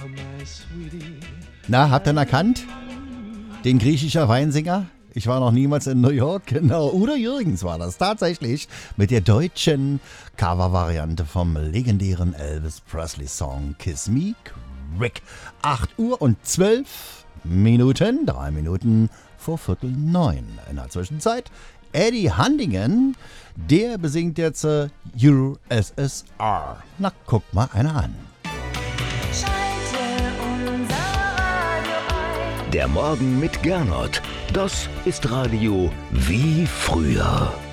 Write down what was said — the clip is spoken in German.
Na, habt ihr ihn erkannt? Den griechischer Weinsinger? Ich war noch niemals in New York, genau. Udo Jürgens war das tatsächlich mit der deutschen Cover-Variante vom legendären Elvis Presley-Song Kiss Me Quick. 8:12, 3 Minuten vor 8:45. In der Zwischenzeit Eddie Handingen, der besingt jetzt USSR. Na, guck mal einer an. Der Morgen mit Gernot. Das ist Radio wie früher.